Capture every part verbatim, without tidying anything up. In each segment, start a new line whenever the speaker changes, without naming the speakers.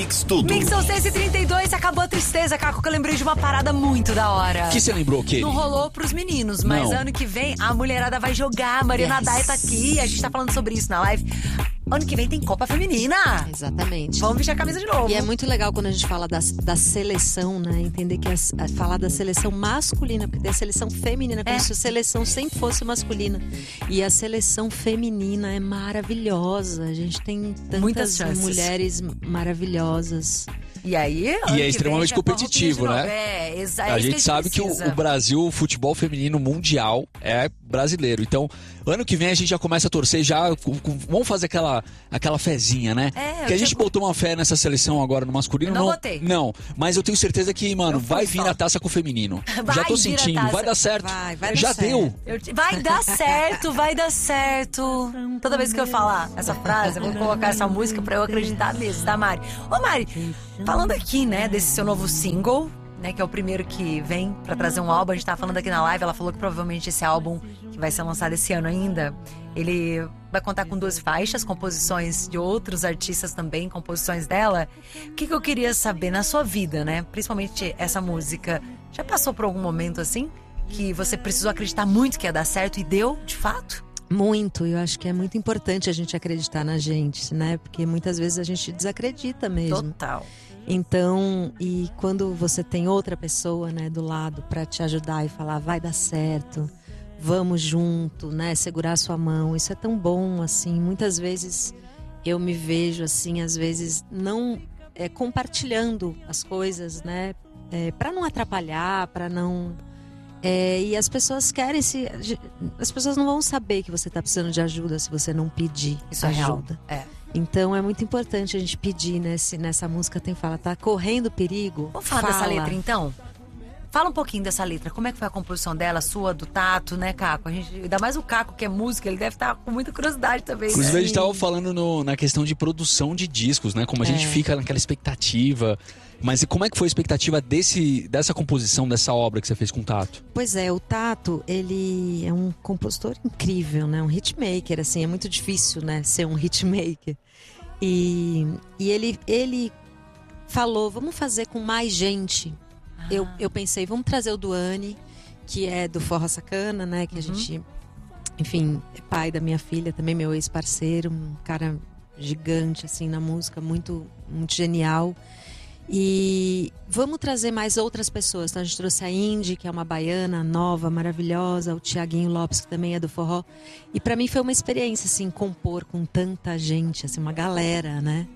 Mix Tudo.
Mix seiscentos e trinta e dois, acabou a tristeza, Caco, que eu lembrei de uma parada muito da hora.
Que você lembrou, Kelly?
Não rolou pros meninos, mas
Não.
ano que vem a mulherada vai jogar. A Mariana
Yes.
Dai tá aqui, a gente tá falando sobre isso na live. Ano que vem tem Copa Feminina.
Exatamente.
Vamos vestir a camisa de novo.
E é muito legal quando a gente fala da, da seleção, né? Entender que é, é falar da seleção masculina, porque tem a seleção feminina, como
É.
se a seleção sempre fosse masculina. E a seleção feminina é maravilhosa. A gente tem
Muitas
tantas
chances.
mulheres maravilhosas.
E aí, ano
E
que
é extremamente
vem, já com a
competitivo,
roupinha de
né?
novo. É, exa- é
A
isso
gente sabe que o,
precisa.
o Brasil, o futebol feminino mundial é brasileiro. Então, ano que vem a gente já começa a torcer, já com- com- vamos fazer aquela, aquela fezinha, né?
É,
que a
eu
gente
tipo-
botou uma fé nessa seleção agora no masculino.
Eu não botei.
Não, mas eu tenho certeza que, mano,
Eu fui
vai vir
só.
a taça com o feminino.
Vai
já tô
vir a
sentindo,
taça.
vai dar certo.
Vai, vai dar
já
certo.
deu.
Eu te- Vai dar certo, vai dar certo. Toda vez que eu falar essa frase, eu vou colocar essa música pra eu acreditar mesmo, tá, Mari? Ô, Mari, falando aqui, né, desse seu novo single, né, que é o primeiro que vem pra trazer um álbum, a gente tava falando aqui na live, ela falou que provavelmente esse álbum, que vai ser lançado esse ano ainda, ele vai contar com duas faixas, composições de outros artistas também, composições dela. O que, que eu queria saber na sua vida, né, principalmente essa música, já passou por algum momento assim, que você precisou acreditar muito que ia dar certo e deu, de fato?
Muito, eu acho que é muito importante a gente acreditar na gente, né? Porque muitas vezes a gente desacredita mesmo.
Total.
Então, e quando você tem outra pessoa, né, do lado pra te ajudar e falar, vai dar certo, vamos junto, né, segurar a sua mão, isso é tão bom, assim. Muitas vezes eu me vejo, assim, às vezes não é, compartilhando as coisas, né, é, para não atrapalhar, para não... É, e as pessoas querem se... As pessoas não vão saber que você tá precisando de ajuda se você não pedir
Isso é real.
ajuda.
É.
Então é muito importante a gente pedir, né? Se nessa música tem fala, tá correndo perigo.
Vamos falar
fala.
dessa letra então? Fala um pouquinho dessa letra. Como é que foi a composição dela, sua, do Tato, né, Caco? A gente, ainda mais o Caco, que é música, ele deve estar com muita curiosidade também.
Inclusive,
né?
a gente tava falando no- na questão de produção de discos, né? Como a gente
É.
fica naquela expectativa. Mas e como é que foi a expectativa desse, dessa composição, dessa obra que você fez com o Tato?
Pois é, o Tato, ele é um compositor incrível, né? Um hitmaker, assim, é muito difícil, né? Ser um hitmaker. E, e ele, ele falou, vamos fazer com mais gente.
Ah.
Eu, eu pensei, vamos trazer o Duane, que é do Forró Sacana, né? Que a gente, enfim, é pai da minha filha, também meu ex-parceiro, um cara gigante, assim, na música, muito, muito genial. E vamos trazer mais outras pessoas. Então a gente trouxe a Indy, que é uma baiana nova, maravilhosa, o Tiaguinho Lopes, que também é do forró. E pra mim foi uma experiência, assim, compor com tanta gente, assim, uma galera, né?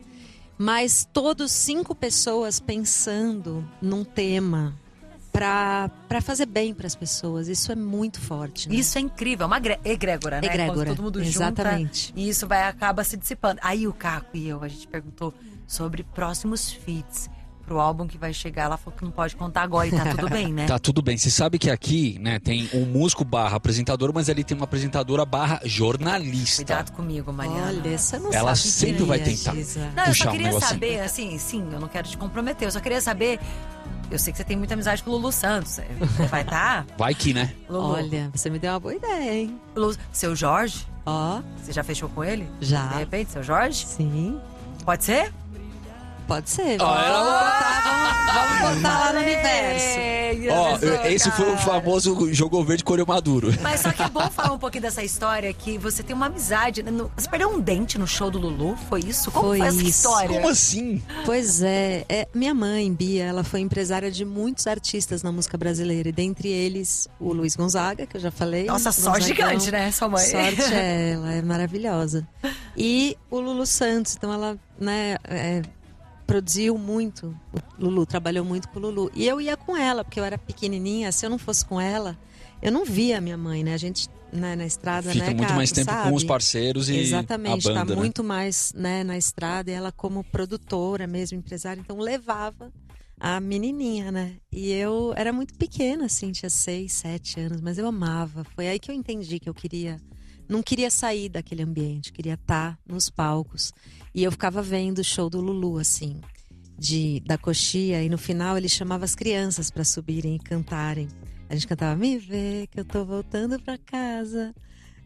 Mas todos cinco pessoas pensando num tema pra, pra fazer bem pras pessoas. Isso é muito forte, né?
Isso é incrível, é uma gre- egrégora, né?
Egrégora,
Quando todo mundo
exatamente.
junta e isso vai, acaba se dissipando. Aí o Caco e eu, a gente perguntou sobre próximos feats pro álbum que vai chegar. Ela falou que não pode contar agora e tá tudo bem, né?
Tá tudo bem. Você sabe que aqui, né, tem um músico barra apresentador, mas ali tem uma apresentadora barra jornalista.
Cuidado comigo, Mariana.
Olha, essa não
Ela
sabe
sempre vai
quem é,
tentar.
Giza.
Não, eu
puxar
só
um
queria
negocinho.
saber, assim, sim, eu não quero te comprometer, eu só queria saber. Eu sei que você tem muita amizade com o Lulu Santos. Você vai estar? Tá?
Vai que, né?
Lulu.
Olha, você me deu uma boa ideia, hein?
Lulu, seu Jorge?
Ó,
Você já fechou com ele?
Já.
De repente, seu Jorge?
sim,
Pode ser?
pode ser.
Ó,
Vamos,
ela-
botar, vamos, vamos botar lá no universo.
Ó, esse foi o famoso jogou verde, colheu maduro.
Mas só que é bom falar um pouquinho dessa história que você tem uma amizade. Né? No- Você perdeu um dente no show do Lulu? Foi isso? Como
Foi
foi essa
isso.
história?
Como assim?
Pois é, é, minha mãe, Bia, ela foi empresária de muitos artistas na música brasileira. E dentre eles, o Luiz Gonzaga, que eu já falei.
Nossa, só
Gonzagão.
gigante, né, sua mãe?
Sorte é ela, é maravilhosa. E o Lulu Santos, então ela, né, é, produziu muito. O Lulu trabalhou muito com o Lulu. E eu ia com ela, porque eu era pequenininha. Se eu não fosse com ela, eu não via a minha mãe, né? A gente, né, na estrada,
Fica
né,
muito
Caco,
mais tempo
sabe?
com os parceiros e
Exatamente,
a banda,
tá
né?
muito mais, né, na estrada. E ela como produtora mesmo, empresária, então levava a menininha, né? E eu era muito pequena, assim, tinha seis, sete anos, mas eu amava. Foi aí que eu entendi que eu queria... Não queria sair daquele ambiente, queria estar nos palcos. E eu ficava vendo o show do Lulu, assim, de, da coxia. E no final ele chamava as crianças para subirem e cantarem. A gente cantava, me vê que eu tô voltando pra casa.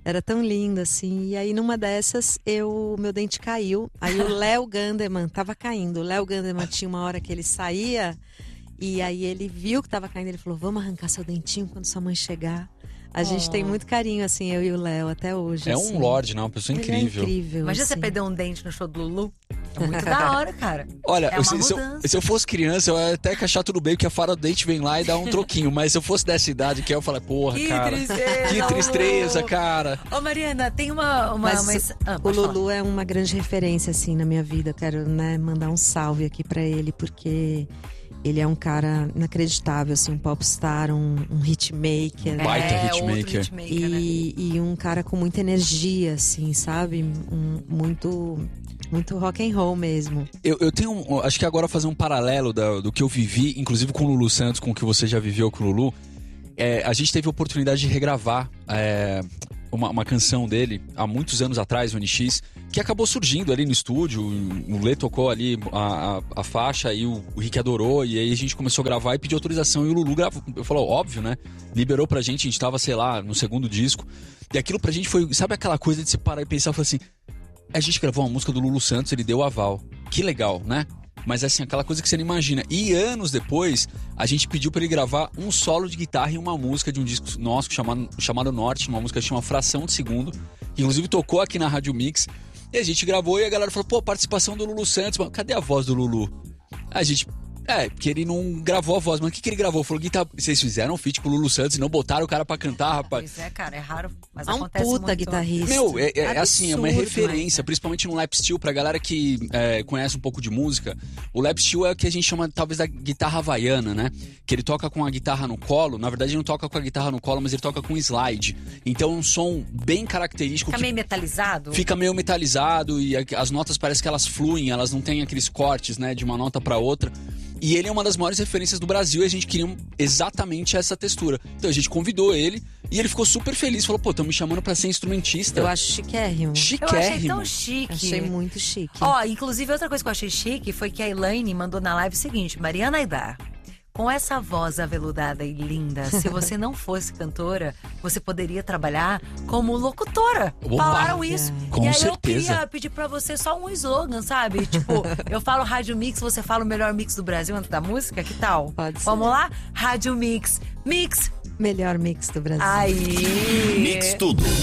Era tão lindo, assim. E aí, numa dessas, eu, meu dente caiu. Aí o Léo Gandeman tava caindo. O Léo Gandeman tinha uma hora que ele saía. E aí ele viu que tava caindo. Ele falou, vamos arrancar seu dentinho quando sua mãe chegar. A gente
Oh.
tem muito carinho, assim, eu e o Léo, até hoje.
É
assim.
um lorde, né? Uma pessoa
Ele
incrível.
É incrível.
Imagina
assim.
você perder um dente no show do Lulu. É muito da hora, cara.
Olha,
É uma
se, se eu,
mudança.
se eu fosse criança, eu ia até achar tudo bem, porque a fara do dente vem lá e dá um troquinho. Mas se eu fosse dessa idade, que eu falei, porra,
Que
cara.
tristeza,
Que tristeza,
Lulu.
cara.
Ô, Mariana, tem uma... uma,
Mas
uma... Ah,
o
pode falar.
Lulu é uma grande referência, assim, na minha vida. Eu quero, né, mandar um salve aqui pra ele, porque ele é um cara inacreditável, assim, um popstar, um, um hitmaker.
Baita
é,
hitmaker.
outro hitmaker, né?
E, e um cara com muita energia, assim, sabe? Um, muito, muito rock and roll mesmo.
Eu, eu tenho, um, acho que agora fazer um paralelo da- do que eu vivi, inclusive com o Lulu Santos, com o que você já viveu com o Lulu. É, a gente teve a oportunidade de regravar é, uma, uma canção dele há muitos anos atrás, o N X, que acabou surgindo ali no estúdio. O Lê tocou ali a, a, a faixa e o, o Rick adorou. E aí a gente começou a gravar e pediu autorização. E o Lulu gravou. Eu falou, óbvio, né? Liberou pra gente, a gente tava, sei lá, no segundo disco. E aquilo pra gente foi, sabe aquela coisa de você parar e pensar, falar assim, a gente gravou uma música do Lulu Santos, ele deu aval. Que legal, né? Mas assim, aquela coisa que você não imagina. E anos depois, a gente pediu pra ele gravar um solo de guitarra em uma música de um disco nosso chamado, chamado Norte, uma música que chama Fração de Segundo, que inclusive tocou aqui na Rádio Mix. E a gente gravou e a galera falou, pô, participação do Lulu Santos, mas cadê a voz do Lulu? A gente... É, porque ele não gravou a voz, mas o que, que ele gravou? Falou, guitarra... vocês fizeram um feat com o Lulu Santos e não botaram o cara pra cantar, rapaz.
Pois é, cara, é raro, mas
É um
acontece
puta
muito.
guitarrista.
Meu, é, é assim, é uma
Absurdo,
referência,
mas,
principalmente no lap steel, pra galera que é, conhece um pouco de música. O lap steel é o que a gente chama talvez da guitarra havaiana, né? Que ele toca com a guitarra no colo, na verdade ele não toca com a guitarra no colo, mas ele toca com slide. Então é um som bem característico.
Fica
que
meio metalizado?
Fica meio metalizado e a- as notas parece que elas fluem, elas não têm aqueles cortes, né, de uma nota pra outra. E ele é uma das maiores referências do Brasil e a gente queria exatamente essa textura. Então a gente convidou ele e ele ficou super feliz. Falou, pô, estão me chamando pra ser instrumentista.
Eu acho chiquérrimo.
Eu achei
Chiquérrimo.
tão chique.
Achei muito chique.
Ó, inclusive outra coisa que eu achei chique foi que a Elaine mandou na live o seguinte: Mariana Aidar, com essa voz aveludada e linda, se você não fosse cantora, você poderia trabalhar como locutora.
Opa!
Falaram isso.
Com
e aí
certeza.
eu queria pedir pra você só um slogan, sabe? Tipo, eu falo Rádio Mix, você fala o melhor mix do Brasil antes da música, que tal?
Pode ser.
Vamos lá? Rádio Mix. Mix.
Melhor mix do Brasil.
Aí.
Mix tudo.